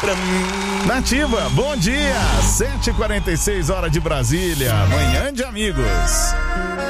Nativa, bom dia. 7h46, hora de Brasília. Manhã de amigos.